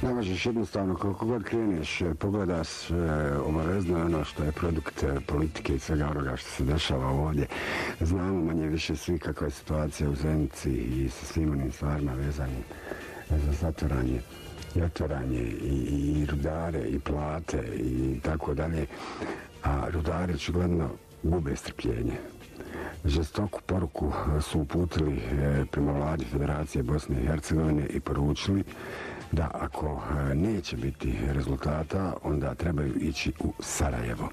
Ne možeš jednostavno, koliko god kreneš, pogledaš obavezno ono što je produkt politike i svega onoga što se dešava ovdje. Znamo manje više svi kakva je situacija u Zenici i sa svim onim stvarima vezanim za zatvaranje i otvaranje i rudare i plate i tako dalje. A rudari očigledno gube strpljenje. Žestoku poruku su uputili prema vladi Federacije Bosne i Hercegovine i poručili da ako neće biti rezultata, onda trebaju ići u Sarajevo.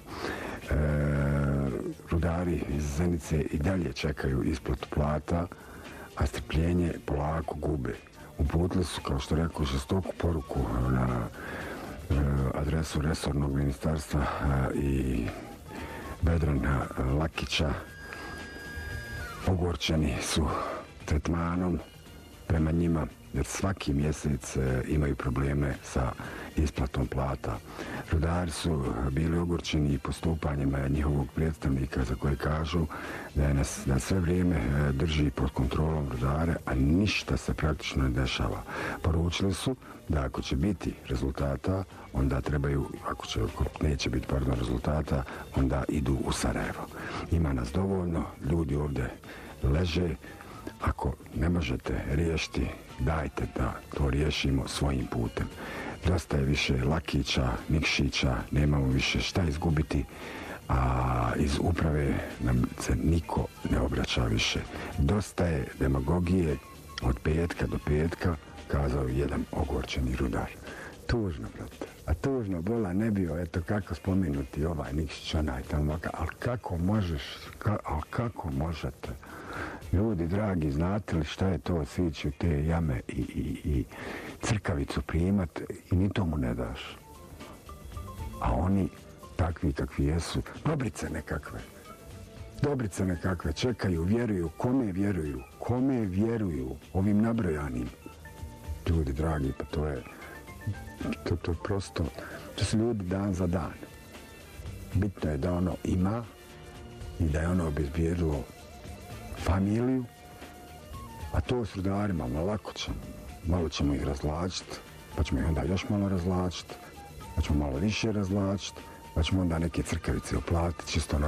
Rudari iz Zenice i dalje čekaju isplatu plata, a strpljenje polako gube. Uputili su, kao što rekao, žestoku poruku na adresu resornog ministarstva i Vedrana Lakića. Ogorčeni su tretmanom prema njima, jer svaki mjesec imaju probleme sa isplatom plata. Rudari su bili ogorčeni postupanjem njihovog predstavnika za koje kažu da je na sve vrijeme drži pod kontrolom rudare, a ništa se praktično ne dešava. Poručili su da ako će biti rezultata, onda trebaju, ako neće biti rezultata, onda idu u Sarajevo. Ima nas dovoljno, ljudi ovdje leže. Ako ne možete riješiti, dajte da to riješimo svojim putem. Dosta je više Lakića, Nikšića, nemamo više šta izgubiti, a iz uprave nam se niko ne obraća više. Dosta je demagogije od petka do petka, kazao jedan ogorčeni rudar. Tužno, brate. A tužno, bola ne bio, eto kako spomenuti ovaj Nikšić, onaj tamo, ali kako možeš, ali kako možete? Ljudi dragi, znate li šta je to sići u te jame i crkavicu primat i ni tomu ne daš? A oni, takvi kakvi jesu, dobrice nekakve, čekaju, vjeruju, kome vjeruju, ovim nabrojanim. Ljudi dragi, pa to je prosto, to su ljudi dan za dan. Bitno je da ono ima i da je ono obezbijedilo familiju, a to s rudarima lako ćemo. Malo ćemo ih razlačiti, pa ćemo ih onda još malo razlačiti, pa ćemo malo više razlačiti, pa ćemo onda neke crkavice oplatiti, čisto